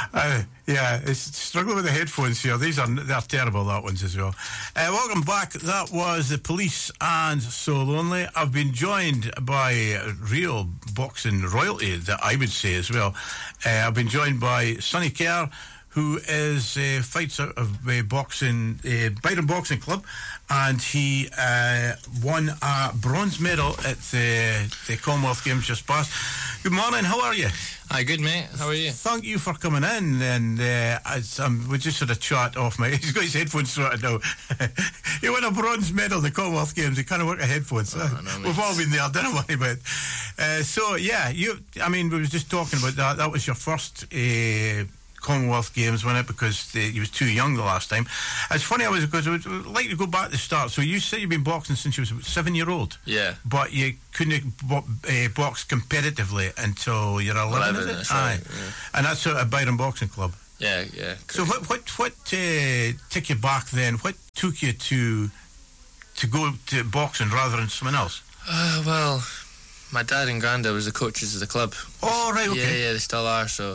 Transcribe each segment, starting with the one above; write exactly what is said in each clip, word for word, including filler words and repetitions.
Uh, yeah, it's struggling with the headphones here. These are they're terrible, that ones as well. Uh, welcome back. That was The Police and So Lonely. I've been joined by real boxing royalty, that I would say as well. Uh, I've been joined by Sonny Kerr, who is uh, fights out of uh, boxing, uh, Byron Boxing Club, and he uh, won a bronze medal at the, the Commonwealth Games just past. Good morning, how are you? Hi, good mate, how are you? Thank you for coming in, and uh, as, um, we just had a chat off my, he's got his headphones sorted now. He won a bronze medal at the Commonwealth Games, he can't work a headphones. Oh, no, We've all been there, don't worry about it. Uh, so yeah, you, I mean, we was just talking about that, that was your first uh, Commonwealth Games, wasn't it? Because uh, you was too young the last time. It's funny, I was because I would like to go back to the start. So you say you've been boxing since you was about seven year old. Yeah. But you couldn't bo- uh, box competitively until you're eleven. eleven, is it? that's Aye. right, yeah. And that's at Byron Boxing Club. Yeah, yeah. So what what what uh, took you back then? What took you to to go to boxing rather than something else? Uh, well, my dad and granddad was the coaches of the club. Oh right, okay. Yeah, yeah, they still are. So.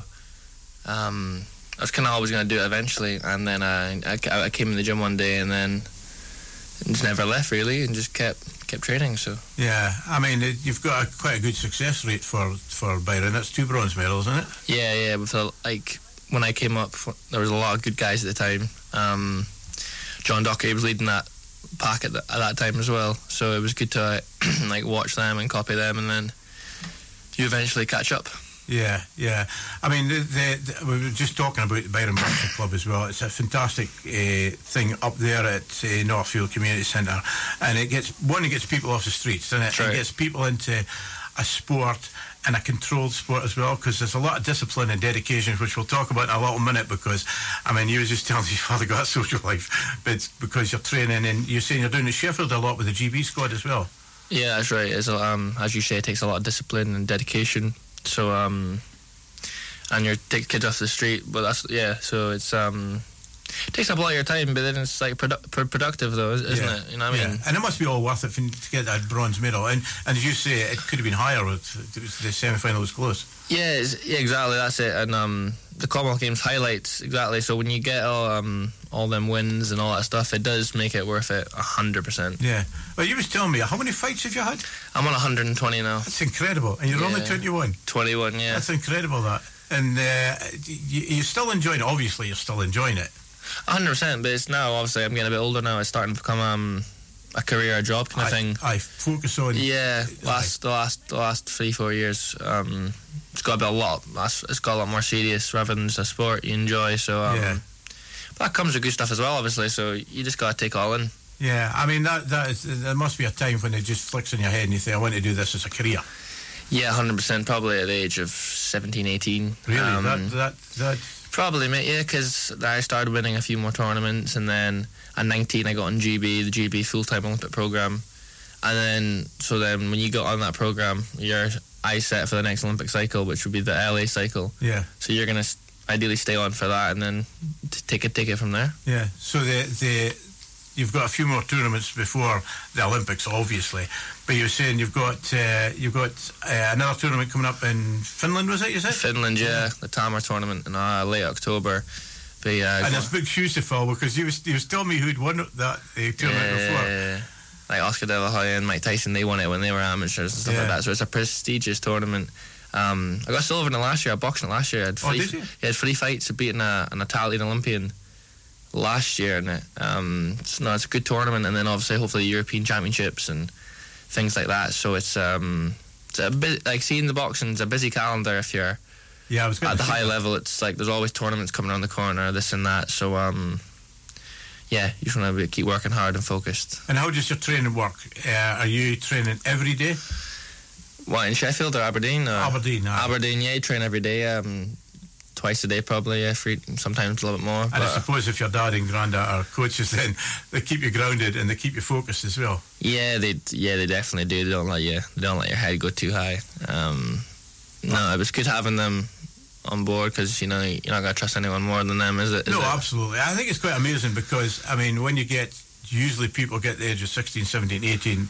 Um, I was kind of always going to do it eventually, and then I, I, I came in the gym one day, and then just never left really, and just kept kept training. So yeah, I mean it, you've got a, quite a good success rate for for Byron. That's two bronze medals, isn't it? yeah, yeah. With the, like when I came up, there was a lot of good guys at the time. Um, John Docherty was leading that pack at, the, at that time as well, so it was good to uh, like watch them and copy them, and then you eventually catch up. Yeah, yeah. I mean, the, the, the, we were just talking about the Byron Boxing Club as well. It's a fantastic uh, thing up there at uh, Northfield Community Centre, and it gets one, it gets people off the streets, doesn't it? Right. It gets people into a sport, and a controlled sport as well, because there's a lot of discipline and dedication, which we'll talk about in a little minute. Because, I mean, you were just telling me your father got a social life, but it's because you're training, and you're saying you're doing at Sheffield a lot with the G B squad as well. Yeah, that's right. It's, um, as you say, it takes a lot of discipline and dedication. So, um, and you're taking kids off the street, but that's, yeah, so it's, um, it takes up a lot of your time, but then it's like produ- pr- productive though, isn't yeah. it? You know what I yeah. mean? And it must be all worth it for, to get that bronze medal. And, and as you say, it could have been higher with the semi-final was close. Yeah, it's, yeah, exactly, that's it. And um, the Commonwealth Games highlights, exactly. So when you get all, um, all them wins and all that stuff, it does make it worth it, one hundred percent. Yeah. Well, you was telling me, how many fights have you had? I'm on one hundred twenty now. That's incredible. And you're yeah. only twenty-one. twenty-one, yeah. That's incredible, that. And uh, you, you're still enjoying it. Obviously, you're still enjoying it. one hundred percent, but it's now, obviously, I'm getting a bit older now. It's starting to become um, a career, a job kind of I, thing. I focus on... Yeah, last the last the last three four years, um, it's got a bit a lot. It's got a lot more serious rather than just a sport you enjoy. So um, yeah. that comes with good stuff as well, obviously. So you just got to take all in. Yeah, I mean that that is, there must be a time when it just flicks in your head and you think, I want to do this as a career. Yeah, one hundred percent. Probably at the age of seventeen, eighteen. Really? Um, that that that. Probably, mate. Yeah, because I started winning a few more tournaments, and then at nineteen I got on G B, the G B full-time Olympic program, and then so then when you got on that program, you're eye set for the next Olympic cycle, which would be the L A cycle. Yeah. So you're gonna ideally stay on for that, and then t- take a ticket from there. Yeah. So the the you've got a few more tournaments before the Olympics, obviously, but you're saying you've got uh, you've got uh, another tournament coming up in Finland, was it? You said Finland, yeah, the Tamar tournament in uh, late October. But, uh, and there's big shoes to fill, because you was you was telling me who'd won that uh, tournament yeah, before. Yeah, like Oscar De La Hoya and Mike Tyson, they won it when they were amateurs and stuff yeah. like that. So it's a prestigious tournament. Um, I got silver in it last year. I boxed in it last year. I had three, oh, did you? I had three fights of beating a, an Italian Olympian last year in it. Um, so no, it's a good tournament, and then obviously hopefully European Championships and things like that. So it's um, it's a bit like seeing the boxing. It's a busy calendar if you're yeah, I was at the high that. level. It's like there's always tournaments coming around the corner, this and that. So um, yeah, you just want to keep working hard and focused. And how does your training work? Uh, are you training every day? What, in Sheffield or Aberdeen? Or Aberdeen, no. Aberdeen, yeah, you train every day. Um, twice a day probably, yeah, free, sometimes a little bit more. And but, I suppose if your dad and granddad are coaches, then they keep you grounded and they keep you focused as well. Yeah, they yeah they definitely do. They don't let you they don't let your head go too high. Um, no, it was good having them on board, because you know you're not gonna trust anyone more than them, is it? Is no, it? absolutely. I think it's quite amazing, because I mean, when you get usually people get the age of sixteen, seventeen, eighteen,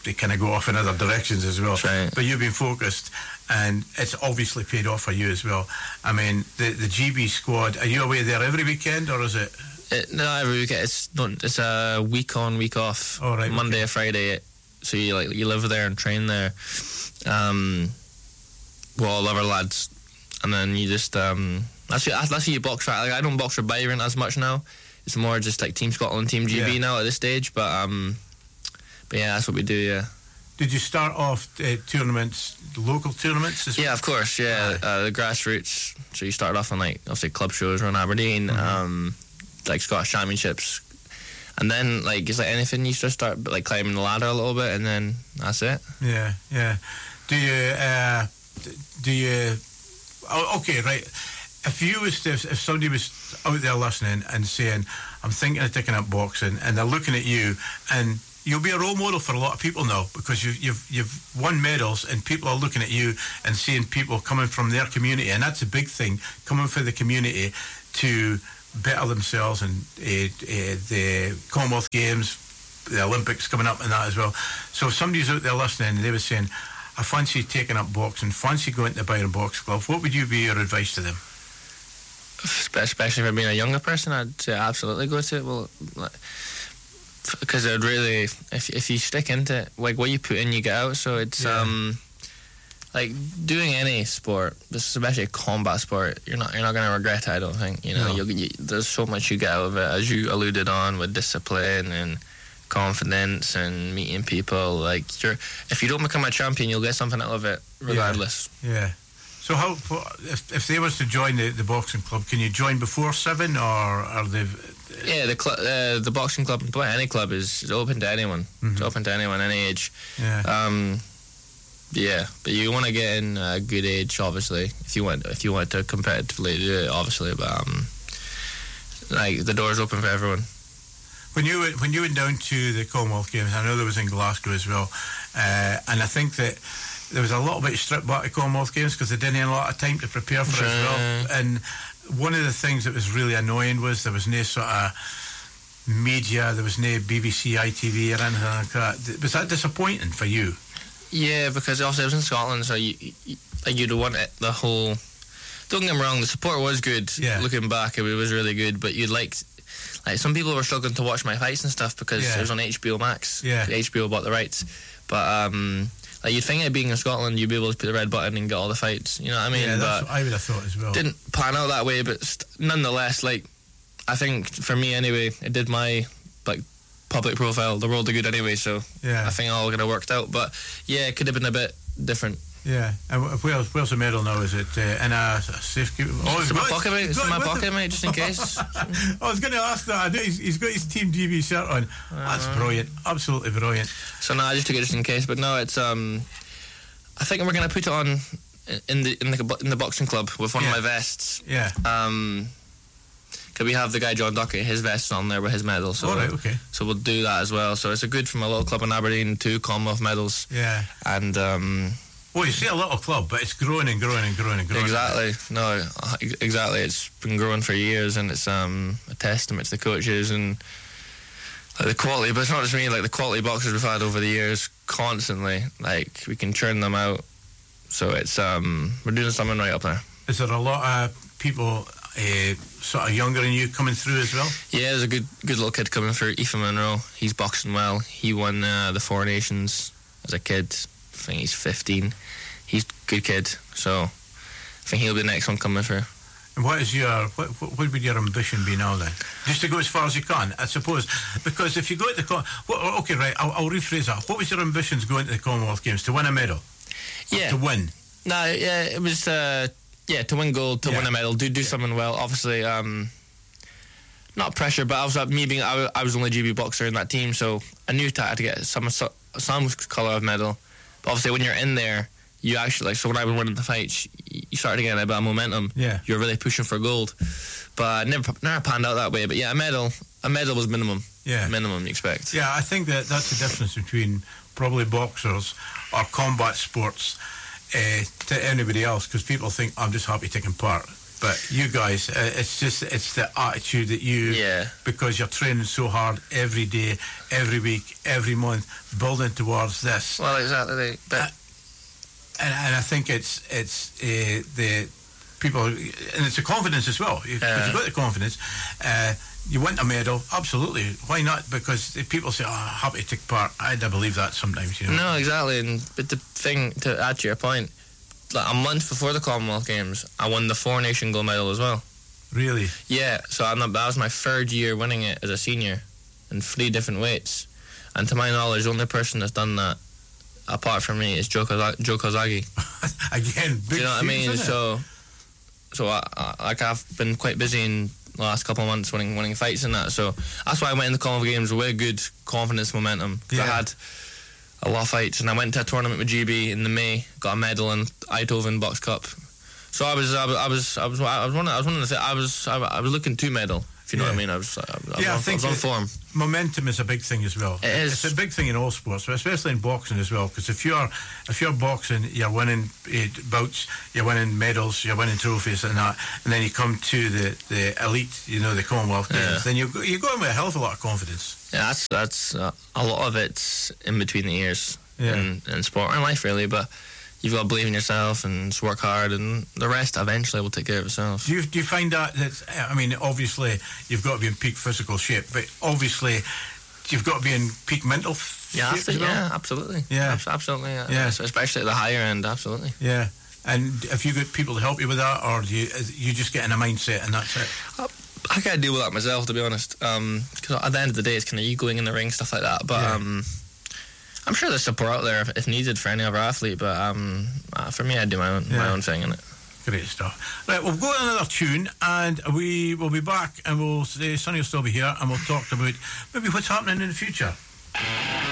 they kind of go off in other directions as well. Right. But you've been focused, and it's obviously paid off for you as well. I mean, the the G B squad, are you away there every weekend, or is it? It, no, every week it's not. It's a week on, week off. Oh, right, Monday okay. or Friday. So you like you live there and train there. Um, well, all other lads, and then you just um. That's that's how you box, right? Like, I don't box for Byron as much now. It's more just like Team Scotland, Team G B Yeah. now at this stage. But um, but yeah, that's what we do. Yeah. Did you start off uh, tournaments, local tournaments? As Yeah, of course. Yeah, uh, the grassroots. So you started off on like obviously club shows around Aberdeen, Mhm. um, like Scottish Championships, and then like it's like anything, you just start like climbing the ladder a little bit, and then that's it. Yeah, yeah. Do you? Uh, d- do you? Oh, okay, right. If you was to, if somebody was out there listening and saying, "I'm thinking of taking up boxing," and they're looking at you, and you'll be a role model for a lot of people now because you've you've you've won medals, and people are looking at you and seeing people coming from their community, and that's a big thing, coming from the community to better themselves, and uh, uh, the Commonwealth Games, the Olympics coming up, and that as well. So if somebody's out there listening and they were saying, "I fancy taking up boxing, fancy going to the Byron Box Club," what would you be your advice to them? Especially for being a younger person, I'd say absolutely go to it. Well, because it would really, if if you stick into it, like what you put in, you get out. So it's Yeah. um, like doing any sport, especially a combat sport. You're not you're not going to regret it. I don't think. You know, No. you'll, you, there's so much you get out of it, as you alluded on, with discipline and confidence and meeting people. Like you're, if you don't become a champion, you'll get something out of it regardless. Yeah. So how if if they was to join the, the boxing club, can you join before seven, or are they? Yeah, the cl- uh, the boxing club, any club is, is open to anyone. Mhm. It's open to anyone, any age. Yeah. Um, yeah, but you want to get in a good age, obviously. If you want, if you want to competitively do it, obviously. But um, like the door's open for everyone. When you went, when you went down to the Commonwealth Games, I know there was in Glasgow as well, uh, and I think that there was a little bit stripped back at Commonwealth Games because they didn't have a lot of time to prepare for it as well. Right. And one of the things that was really annoying was there was no sort of media, there was no B B C, I T V or anything like that. Was that disappointing for you? Yeah, because obviously I was in Scotland, so you, you like you'd want it, the whole. Don't get me wrong, the support was good. Yeah. Looking back, it was really good. But you'd like, like some people were struggling to watch my fights and stuff because Yeah. it was on H B O Max. Yeah. H B O bought the rights, but um, like you'd think it being in Scotland, you'd be able to put the red button and get all the fights. You know what I mean? yeah, that's but what I would have thought as well. didn't pan out that way. But st- nonetheless, like I think for me anyway, it did my like public profile the world of good anyway. So Yeah. I think it all kind of worked out. But yeah, it could have been a bit different. Yeah, and wh- where's where's the medal now? Is it uh, in a, a safe? Oh, It's in my got- pocket, mate. he's It's got in my it with pocket, him. mate, just in case. I was going to ask that. I know he's, he's got his Team G B shirt on. That's Uh. brilliant, absolutely brilliant. So no, I just took it just in case. But no, it's um, I think we're gonna put it on in the in the in the boxing club with one Yeah. of my vests. Yeah. Um, cause we have the guy John Duckett, his vest on there with his medal. So All right. Okay. so we'll do that as well. So it's a good from a little club in Aberdeen, two Commonwealth medals, Yeah. and um, Well, you say a little club, but it's growing and growing and growing and growing. exactly no, exactly. It's been growing for years, and it's um a testament to the coaches and. Like the quality, but it's not just me. Like the quality boxers we've had over the years, constantly. Like we can churn them out. So it's um, we're doing something right up there. Is there a lot of people uh, sort of younger than you coming through as well? Yeah, there's a good, good little kid coming through. Ethan Monroe. He's boxing well. He won uh, the Four Nations as a kid. I think he's fifteen. He's a good kid. So I think he'll be the next one coming through. And what is your what, what would your ambition be now then? Just to go as far as you can, I suppose. Because if you go to the con- well, okay, right, I'll, I'll rephrase that. What was your ambitions going to the Commonwealth Games? To win a medal? Yeah. To win? No, yeah, it was uh, yeah to win gold, to Yeah. win a medal, do do something well. Obviously, um, not pressure, but I was uh, me being I, wa- I was the only G B boxer in that team, so I knew I had to get some so- some colour of medal. But obviously, when you're in there, you actually like so when I was winning the fights, you you started getting a bit of momentum. Yeah. You're really pushing for gold, but never never panned out that way. But yeah, a medal, a medal was minimum. Yeah. Minimum you expect. Yeah, I think that that's the difference between probably boxers or combat sports uh, to anybody else, because people think, I'm just happy taking part. But you guys, uh, it's just it's the attitude that you, Yeah. because you're training so hard every day, every week, every month, building towards this. Well, exactly. But Uh, and, and I think it's it's uh, the people, and it's the confidence as well. If Yeah. you've got the confidence, uh, you want a medal, absolutely. Why not? Because the people say, "Oh, happy to take part." I do believe that sometimes. You know. no, exactly. And but the thing, to add to your point, like a month before the Commonwealth Games, I won the Four Nation gold medal as well. Really. Yeah, so I'm not, that was my third year winning it as a senior in three different weights. And to my knowledge, the only person that's done that apart from me is Joe, Koza- Joe Kozagi. Again, big Do you know what I shoes, mean? isn't it? So, so I, I, like I've been quite busy in the last couple of months winning winning fights and that. So that's why I went in the Commonwealth Games with good confidence, momentum. 'Cause I Yeah. had a lot of fights, and I went to a tournament with G B in the May, got a medal in Eindhoven Box Cup. So I was, I was, I was, I was, I was one, I was one of the, th- I was, I, I was looking to medal. If you know Yeah. what I mean, I was, I, was, Yeah, I on, think I was on that- form. Momentum is a big thing as well. It is. It's a big thing in all sports, but especially in boxing as well. Because if you're if you're boxing, you're winning uh, bouts, you're winning medals, you're winning trophies, and that, and then you come to the, the elite, you know, the Commonwealth Games. Yeah. Then you go, you go in with a hell of a lot of confidence. Yeah, that's that's uh, a lot of it's in between the ears Yeah. in, in sport and life really, but you've got to believe in yourself and just work hard, and the rest eventually will take care of itself. Do you do you find that that I mean, obviously you've got to be in peak physical shape, but obviously you've got to be in peak mental f- Yeah, shape as well. yeah, absolutely. Yeah. Abs- absolutely. Yeah. Yeah. So especially at the higher end, absolutely. Yeah. And have you got people to help you with that, or do you is- you just get in a mindset and that's it? I can't deal with that myself, to be honest. Because at the end of the day, it's kind of you going in the ring, stuff like that. But Yeah. um, I'm sure there's support out there if, if needed for any other athlete. But um, uh, for me, I do my own my Yeah. own thing in it. Great stuff. Right, we'll go to another tune, and we will be back, and we'll say Sonny will still be here, and we'll talk about maybe what's happening in the future.